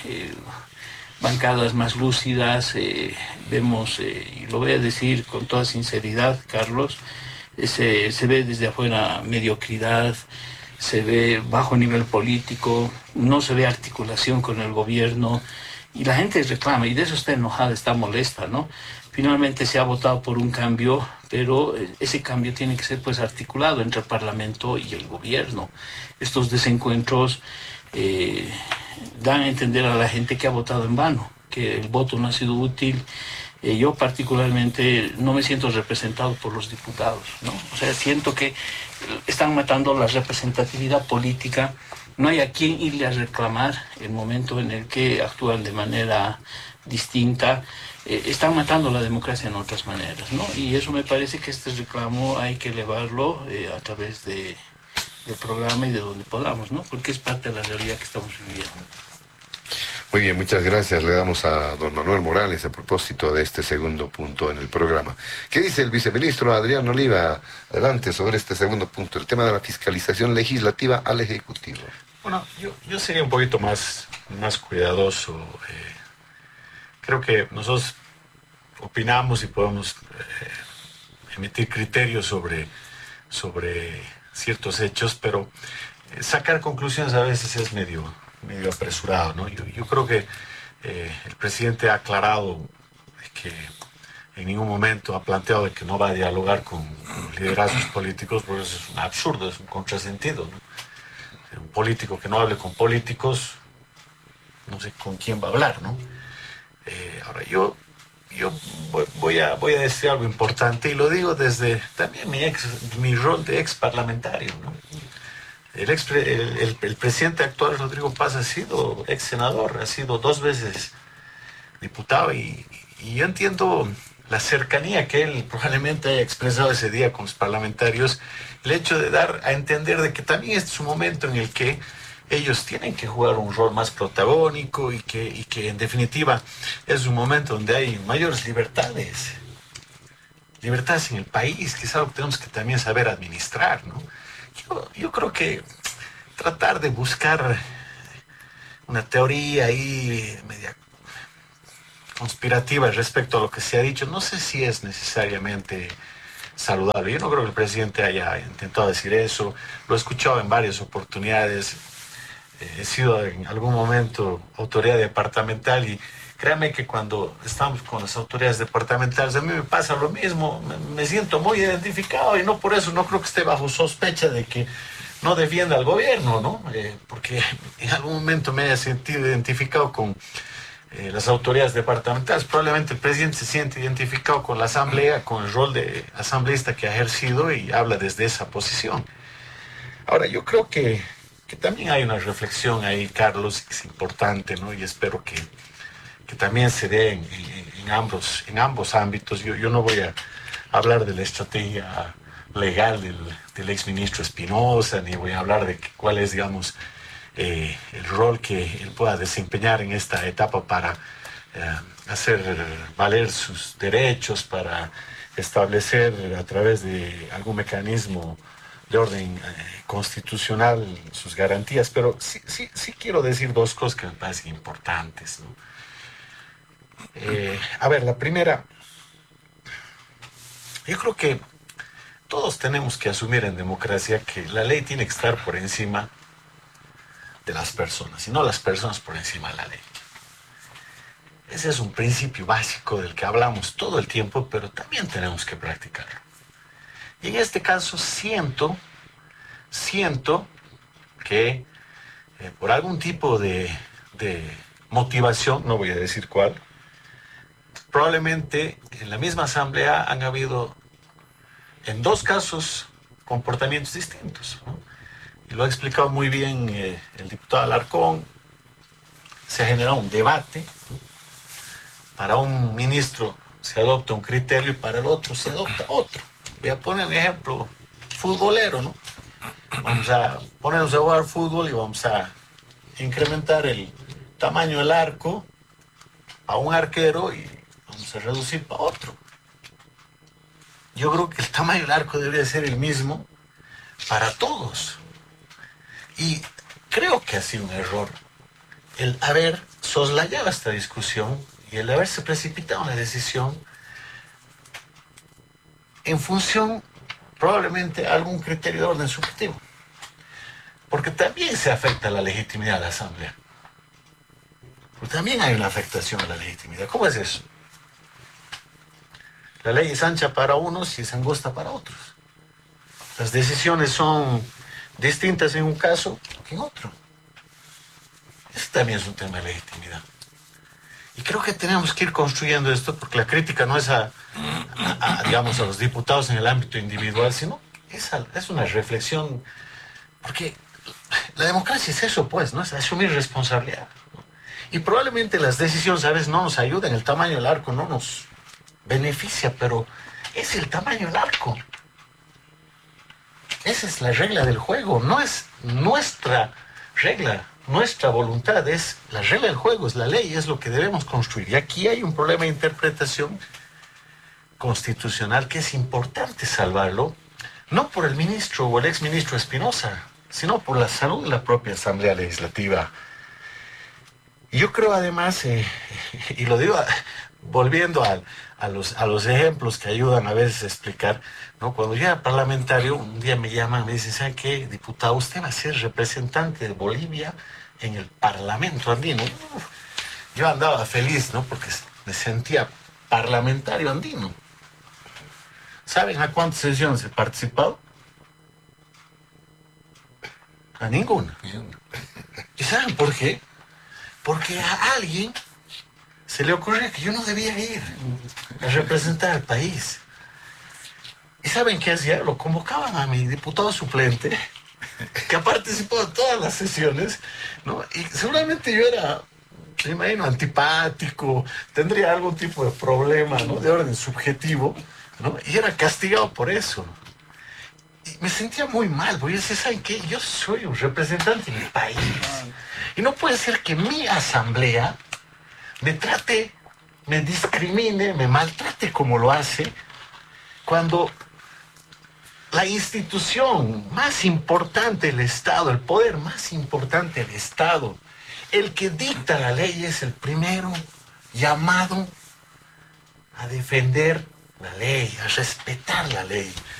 bancadas más lúcidas, vemos, y lo voy a decir con toda sinceridad, Carlos, se ve desde afuera mediocridad, se ve bajo nivel político, no se ve articulación con el gobierno, y la gente reclama, y de eso está enojada, está molesta, ¿no? Finalmente se ha votado por un cambio, pero ese cambio tiene que ser pues articulado entre el Parlamento y el gobierno. Estos desencuentros dan a entender a la gente que ha votado en vano, que el voto no ha sido útil. Yo particularmente no me siento representado por los diputados, ¿no? O sea, siento que están matando la representatividad política. No hay a quien irle a reclamar el momento en el que actúan de manera distinta. Están matando la democracia en otras maneras, ¿no? Y eso me parece que este reclamo hay que elevarlo a través del programa y de donde podamos, ¿no? Porque es parte de la realidad que estamos viviendo. Muy bien, muchas gracias. Le damos a don Manuel Morales a propósito de este segundo punto en el programa. ¿Qué dice el viceministro Adrián Oliva? Adelante sobre este segundo punto, el tema de la fiscalización legislativa al Ejecutivo. Bueno, yo sería un poquito más cuidadoso. Creo que nosotros opinamos y podemos emitir criterios sobre ciertos hechos, pero sacar conclusiones a veces es medio apresurado, ¿no? Yo creo que el presidente ha aclarado que en ningún momento ha planteado de que no va a dialogar con liderazgos políticos, porque eso es un absurdo, es un contrasentido, ¿no? Un político que no hable con políticos, no sé con quién va a hablar, ¿no? Ahora yo voy a decir algo importante, y lo digo desde también mi rol de ex parlamentario, ¿no? El presidente actual, Rodrigo Paz, ha sido ex senador, ha sido 2 veces diputado, y yo entiendo la cercanía que él probablemente haya expresado ese día con los parlamentarios, el hecho de dar a entender de que también este es un momento en el que ellos tienen que jugar un rol más protagónico y que en definitiva es un momento donde hay mayores libertades en el país, que es algo que tenemos que también saber administrar, ¿no? Yo creo que tratar de buscar una teoría ahí media conspirativa respecto a lo que se ha dicho, no sé si es necesariamente saludable. Yo no creo que el presidente haya intentado decir eso, lo he escuchado en varias oportunidades, he sido en algún momento autoridad departamental y créame que cuando estamos con las autoridades departamentales a mí me pasa lo mismo, me siento muy identificado y no por eso no creo que esté bajo sospecha de que no defienda al gobierno, ¿no? Porque en algún momento me haya sentido identificado con las autoridades departamentales. Probablemente el presidente se siente identificado con la asamblea, con el rol de asambleísta que ha ejercido y habla desde esa posición. Ahora, yo creo que también hay una reflexión ahí, Carlos, que es importante, ¿no? Y espero que también se dé en ambos ámbitos. Yo no voy a hablar de la estrategia legal del exministro Espinosa, ni voy a hablar de cuál es, digamos, el rol que él pueda desempeñar en esta etapa para hacer valer sus derechos, para establecer a través de algún mecanismo de orden constitucional sus garantías, pero sí quiero decir dos cosas que me parecen importantes, ¿no? A ver, la primera, yo creo que todos tenemos que asumir en democracia que la ley tiene que estar por encima de las personas, y no las personas por encima de la ley. Ese es un principio básico del que hablamos todo el tiempo, pero también tenemos que practicarlo. Y en este caso siento que por algún tipo de motivación, no voy a decir cuál, probablemente en la misma asamblea han habido en dos casos comportamientos distintos, ¿no? Y lo ha explicado muy bien el diputado Alarcón. Se ha generado un debate. Para un ministro se adopta un criterio y para el otro se adopta otro. Voy a poner un ejemplo futbolero, ¿no? Vamos a ponernos a jugar fútbol y vamos a incrementar el tamaño del arco a un arquero y vamos a reducir para otro. Yo creo que el tamaño del arco debería ser el mismo para todos. Y creo que ha sido un error el haber soslayado esta discusión y el haberse precipitado en la decisión en función probablemente de algún criterio de orden subjetivo. Porque también se afecta la legitimidad de la Asamblea. Porque también hay una afectación a la legitimidad. ¿Cómo es eso? La ley es ancha para unos y es angosta para otros. Las decisiones son distintas en un caso que en otro. Ese también es un tema de legitimidad. Y creo que tenemos que ir construyendo esto porque la crítica no es digamos, a los diputados en el ámbito individual, sino es una reflexión. Porque la democracia es eso, pues, ¿no? Es asumir responsabilidad, ¿no? Y probablemente las decisiones a veces no nos ayudan, el tamaño del arco no nos beneficia, pero es el tamaño del arco. Esa es la regla del juego, no es nuestra regla, nuestra voluntad, es la regla del juego, es la ley, es lo que debemos construir. Y aquí hay un problema de interpretación constitucional que es importante salvarlo, no por el ministro o el exministro Espinosa, sino por la salud de la propia Asamblea Legislativa. Y yo creo además, y lo digo volviendo a los ejemplos que ayudan a veces a explicar, ¿no? Cuando yo era parlamentario, un día me llaman, me dicen, ¿sabe qué, diputado? Usted va a ser representante de Bolivia en el Parlamento andino. Yo andaba feliz, ¿no? Porque me sentía parlamentario andino. ¿Saben a cuántas sesiones he participado? A ninguna. ¿Y saben por qué? Porque a alguien se le ocurrió que yo no debía ir a representar al país. ¿Y saben qué hacía? Lo convocaban a mi diputado suplente, que ha participado en todas las sesiones, ¿no? Y seguramente yo era me imagino, antipático, tendría algún tipo de problema, ¿no? De orden subjetivo, ¿no? Y era castigado por eso. Y me sentía muy mal, porque yo decía, ¿saben qué? Yo soy un representante de mi país. Y no puede ser que mi asamblea me trate, me discrimine, me maltrate como lo hace, cuando la institución más importante del Estado, el poder más importante del Estado, el que dicta la ley es el primero llamado a defender la ley, a respetar la ley.